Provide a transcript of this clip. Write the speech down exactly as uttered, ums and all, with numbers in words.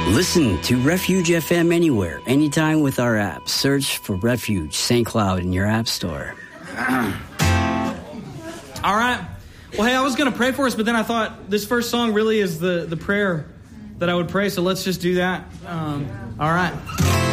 Listen to Refuge F M anywhere, anytime with our app. Search for Refuge Saint Cloud in your app store. All right. Well, hey, I was going to pray for us, but then I thought this first song really is the, the prayer that I would pray, so let's just do that. Um, all right.